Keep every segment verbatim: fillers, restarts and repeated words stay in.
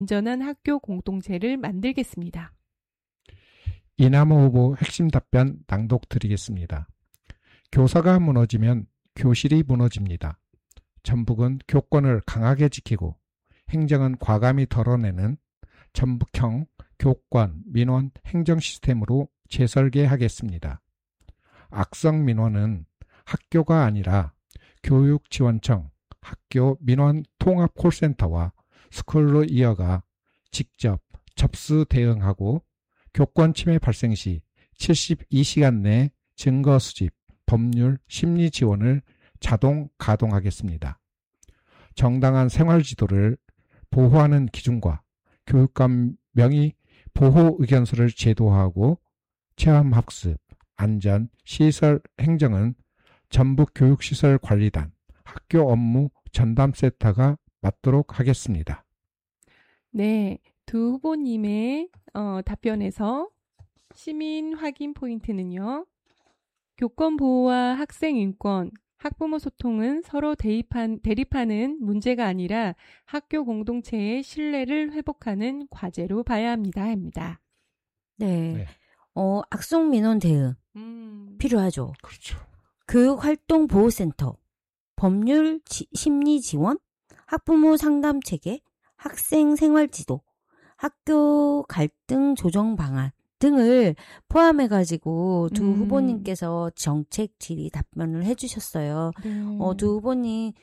안전한 학교 공동체를 만들겠습니다. 이남호 후보 핵심 답변 낭독 드리겠습니다. 교사가 무너지면 교실이 무너집니다. 전북은 교권을 강하게 지키고 행정은 과감히 덜어내는 전북형 교권, 민원, 행정 시스템으로 재설계하겠습니다. 악성 민원은 학교가 아니라 교육지원청, 학교 민원 통합 콜센터와 스쿨로 이어가 직접 접수 대응하고 교권 침해 발생 시 칠십이 시간 내 증거 수집, 법률, 심리 지원을 자동 가동하겠습니다. 정당한 생활 지도를 보호하는 기준과 교육감 명의 보호 의견서를 제도화하고 체험학습, 안전, 시설 행정은 전북교육시설관리단, 학교 업무 전담센터가 맡도록 하겠습니다. 네, 두 후보님의 어, 답변에서 시민 확인 포인트는요. 교권 보호와 학생 인권, 학부모 소통은 서로 대입한, 대립하는 문제가 아니라 학교 공동체의 신뢰를 회복하는 과제로 봐야 합니다. 합니다. 네. 네. 어, 악성 민원 대응 음. 필요하죠. 그렇죠. 교육활동보호센터, 법률 지, 심리 지원, 학부모 상담 체계, 학생 생활지도, 학교 갈등 조정 방안 등을 포함해가지고 두 음. 후보님께서 정책 질의 답변을 해주셨어요. 네. 어, 두 후보님에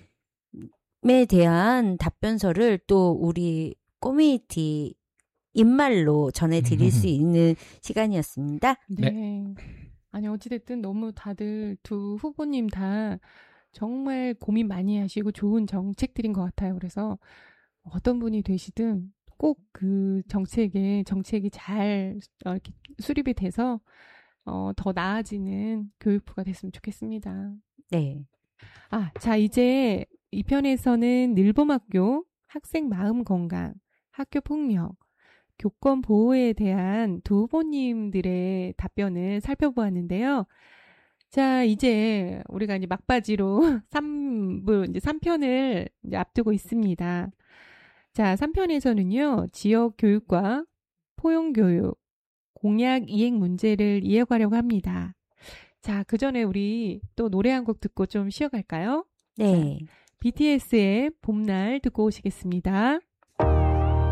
대한 답변서를 또 우리 커뮤니티 입말로 전해드릴 수 있는 시간이었습니다. 네. 네. 아니 어찌됐든 너무 다들 두 후보님 다 정말 고민 많이 하시고 좋은 정책들인 것 같아요. 그래서 어떤 분이 되시든 꼭 그 정책에 정책이 잘 이렇게 수립이 돼서 어, 더 나아지는 교육부가 됐으면 좋겠습니다. 네. 아, 자 이제 이 편에서는 늘봄학교 학생 마음 건강, 학교 폭력, 교권 보호에 대한 두 후보님들의 답변을 살펴보았는데요. 자, 이제 우리가 이제 막바지로 삼 부, 이제 삼 편을 이제 앞두고 있습니다. 자, 삼 편에서는요, 지역 교육과 포용 교육, 공약 이행 문제를 이어가려고 합니다. 자, 그 전에 우리 또 노래 한 곡 듣고 좀 쉬어갈까요? 네. 비티에스의 봄날 듣고 오시겠습니다.